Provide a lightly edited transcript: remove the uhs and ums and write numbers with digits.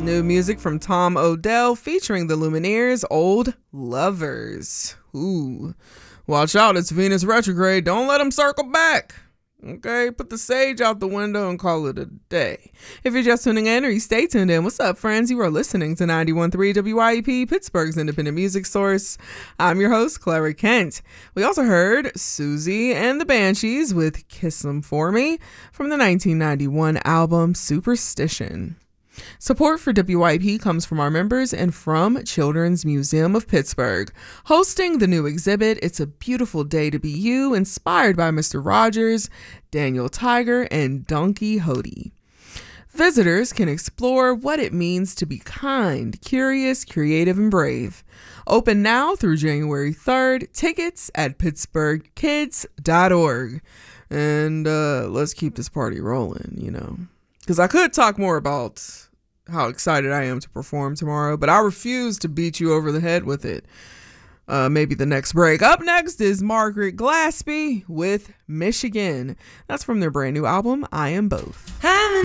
New music from Tom Odell featuring the Lumineers, Old Lovers. Ooh. Watch out, it's Venus retrograde. Don't let them circle back. Okay, put the sage out the window and call it a day. If you're just tuning in or you stay tuned in, what's up, friends? You are listening to 91.3 WYEP, Pittsburgh's independent music source. I'm your host, Clara Kent. We also heard Susie and the Banshees with Kiss 'Em For Me from the 1991 album Superstition. Support for WYP comes from our members and from Children's Museum of Pittsburgh, hosting the new exhibit, It's a Beautiful Day to Be You, inspired by Mr. Rogers, Daniel Tiger, and Don Quixote. Visitors can explore what it means to be kind, curious, creative, and brave. Open now through January 3rd. Tickets at pittsburghkids.org. And let's keep this party rolling, because I could talk more about how excited I am to perform tomorrow, but I refuse to beat you over the head with it. Maybe the next break. Up next is Margaret Glaspie with Michigan. That's from their brand new album, I Am Both.